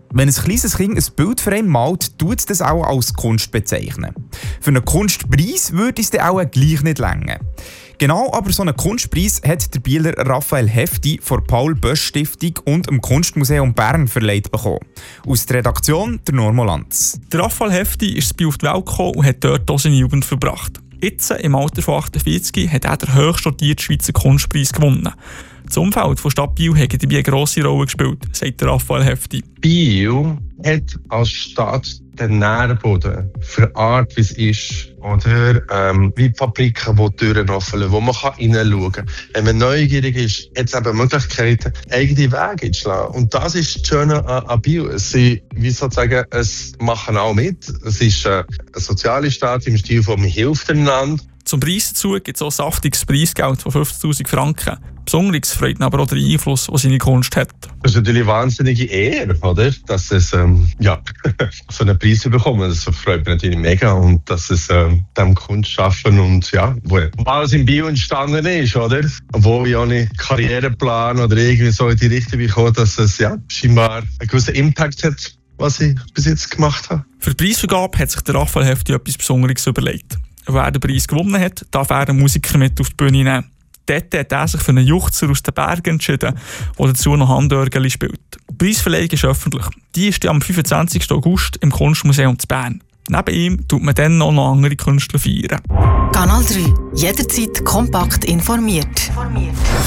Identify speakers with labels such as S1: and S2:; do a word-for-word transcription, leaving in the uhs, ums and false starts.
S1: Wenn ein kleines Kind ein Bild für einen malt, tut es das auch als Kunst bezeichnen. Für einen Kunstpreis würde es dann auch gleich nicht reichen. Genau aber so einen Kunstpreis hat der Bieler Raphael Hefti von der Paul-Bösch-Stiftung und dem Kunstmuseum Bern verleiht bekommen. Aus der Redaktion der Normo Lanz.
S2: Der Raphael Hefti ist auf die Welt gekommen und hat dort auch seine Jugend verbracht. Jetzt, im Alter von achtundvierzig, hat er den höchst dotierten Schweizer Kunstpreis gewonnen. Das Umfeld von Stadt Biel hat dabei eine grosse Rolle gespielt, sagt der Raphael Hefti.
S3: Biel hat als Stadt den Nährboden für Art, wie es ist. Oder ähm, wie Fabriken, die Türen öffnen, wo man hineinschauen kann. Wenn man neugierig ist, hat es eben Möglichkeiten, eigene Wege einzuschlagen. Und das ist das Schöne an, an Biel. Sie, wie sozusagen, es machen auch mit. Es ist äh, eine soziale Stadt im Stil von «Man hilft einander».
S2: Zum Preis dazu gibt es auch saftiges Preisgeld von fünfzigtausend Franken. Besonders freut ihn aber auch der Einfluss, den seine Kunst hat.
S3: Das ist natürlich eine wahnsinnige Ehre, oder? Dass es ähm, ja, so einen Preis bekommen. Das freut mich natürlich mega. Und dass es ähm, dem Kunst schaffen und ja, wo alles in Bio entstanden ist, oder? Wo ich auch einen Karriereplan oder irgendwie so in die Richtung bekomme, dass es ja scheinbar einen gewissen Impact hat, was ich bis jetzt gemacht habe.
S2: Für die Preisvergabe hat sich der Raphael Hefti etwas Besonderes überlegt. Wer den Preis gewonnen hat, darf er einen Musiker mit auf die Bühne nehmen. Dort hat er sich für einen Juchzer aus den Bergen entschieden, der dazu noch Handörgeli spielt. Die Preisverleihung ist öffentlich. Die ist am fünfundzwanzigsten August im Kunstmuseum zu Bern. Neben ihm tut man dann noch andere Künstler feiern.
S4: Kanal drei. Jederzeit kompakt informiert.